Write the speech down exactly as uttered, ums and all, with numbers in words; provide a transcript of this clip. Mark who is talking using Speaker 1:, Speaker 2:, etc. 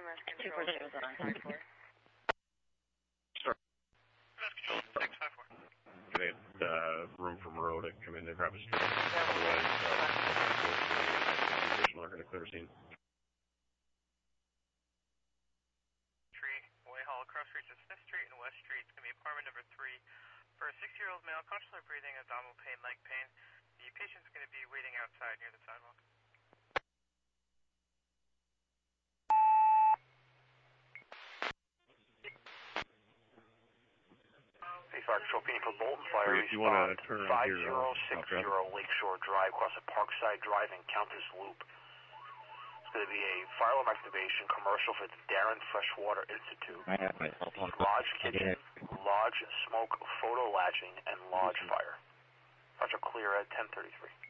Speaker 1: Mass Control, six five four.
Speaker 2: Sorry.
Speaker 3: Mass Control, six five four.
Speaker 2: Can I get uh, room for Moreau to come in and grab a street?
Speaker 1: Yeah,
Speaker 2: Otherwise, uh, not going to clear a scene.
Speaker 3: Tree, Whitehall, cross streets of Smith Street and West Street. It's going to be apartment number three. For a sixty-year-old male, consciously breathing, abdominal pain, leg pain. The patient's going to be waiting outside near the sidewalk.
Speaker 4: Hey, Fire Control, P for Bolton Fire.
Speaker 2: If you want to turn around
Speaker 4: five
Speaker 2: here,
Speaker 4: zero
Speaker 2: uh,
Speaker 4: six zero Lakeshore Drive, across a Parkside Drive and Countess Loop. It's going to be a fire alarm activation commercial for the Darren Freshwater Institute. Lodge kitchen, lodge smoke photo latching, and lodge fire. Roger, clear at ten thirty-three.